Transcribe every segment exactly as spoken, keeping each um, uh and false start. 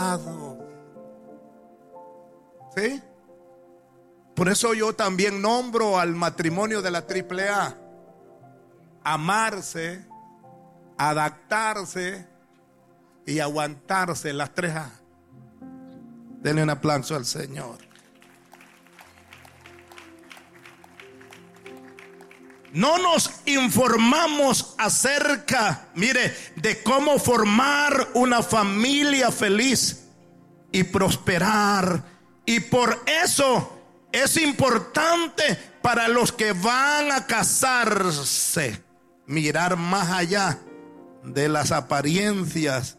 amados. ¿Sí? Por eso yo también nombro al matrimonio de la triple A. Amarse, adaptarse y aguantarse, las tres A. Denle un aplauso al Señor. No nos informamos acerca, mire, de cómo formar una familia feliz y prosperar. Y por eso es importante para los que van a casarse mirar más allá de las apariencias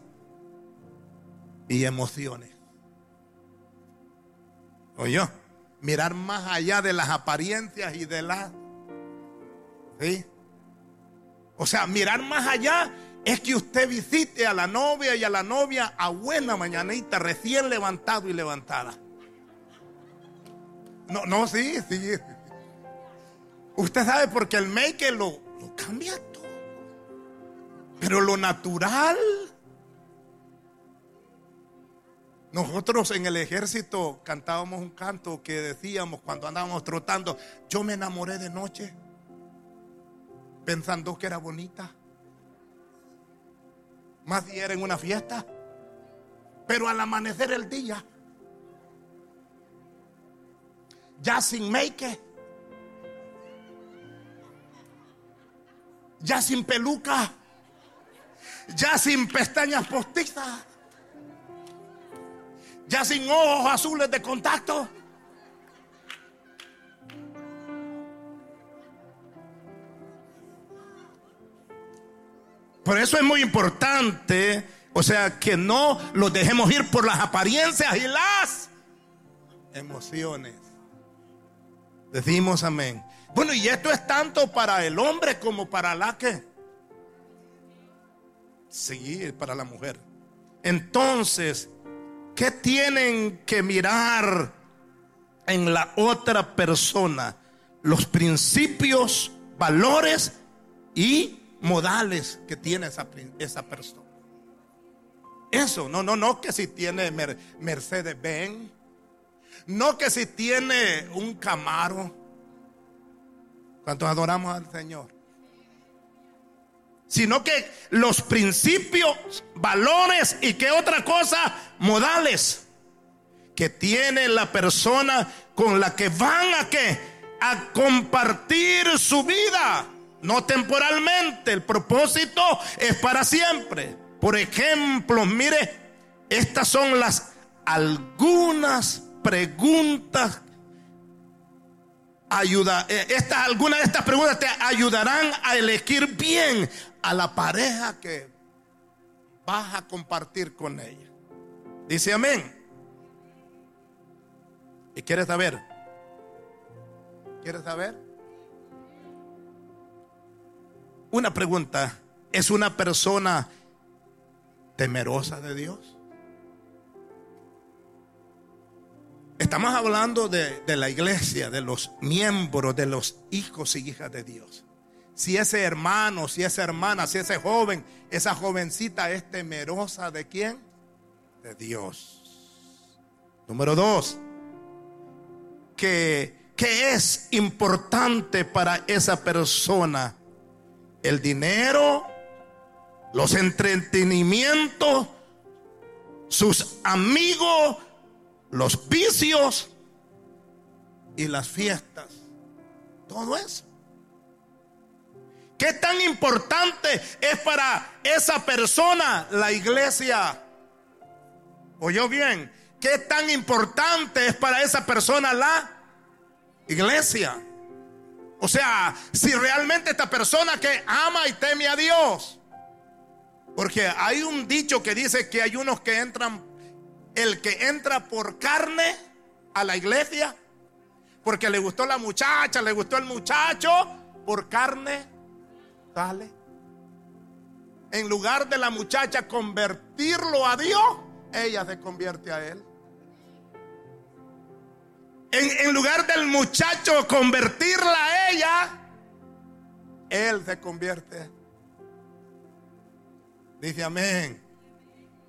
y emociones. ¿Oyó? Mirar más allá de las apariencias y de las... ¿Sí? O sea, mirar más allá es que usted visite a la novia y a la novia a buena mañanita, recién levantado y levantada. No, no, sí, sí. Usted sabe porque el make lo, lo cambia todo. Pero lo natural. Nosotros en el ejército cantábamos un canto que decíamos cuando andábamos trotando: yo me enamoré de noche pensando que era bonita, más si era en una fiesta, pero al amanecer el día, ya sin make, ya sin peluca, ya sin pestañas postizas, ya sin ojos azules de contacto. Por eso es muy importante, o sea, que no los dejemos ir por las apariencias y las emociones. Decimos amén. Bueno, y esto es tanto para el hombre como para la que sí, para la mujer. Entonces, ¿qué tienen que mirar en la otra persona? Los principios, valores y modales que tiene esa, esa persona. Eso, no, no, no que si tiene Mer, Mercedes-Benz, no que si tiene un Camaro. ¿Cuántos adoramos al Señor? Sino que los principios, valores y qué otra cosa, modales que tiene la persona con la que van a qué, a compartir su vida. No temporalmente, el propósito es para siempre. Por ejemplo, mire, estas son las algunas preguntas. Ayuda, estas, algunas de estas preguntas te ayudarán a elegir bien a la pareja que vas a compartir con ella. Dice amén. ¿Y quieres saber? ¿Quieres saber? Una pregunta: ¿es una persona temerosa de Dios? Estamos hablando de, de la iglesia, de los miembros, de los hijos y hijas de Dios. Si ese hermano, si esa hermana, si ese joven, esa jovencita es temerosa ¿de quién? De Dios. Número dos, ¿qué, qué es importante para esa persona? El dinero, los entretenimientos, sus amigos, los vicios y las fiestas. Todo eso. ¿Qué tan importante es para esa persona la iglesia? ¿Oyó bien? ¿Qué tan importante es para esa persona la iglesia? O sea, si realmente esta persona que ama y teme a Dios. Porque hay un dicho que dice que hay unos que entran, el que entra por carne a la iglesia, porque le gustó la muchacha, le gustó el muchacho, por carne sale. En lugar de la muchacha convertirlo a Dios, ella se convierte a él. En, en lugar del muchacho convertirla a ella, él se convierte. Dice amén.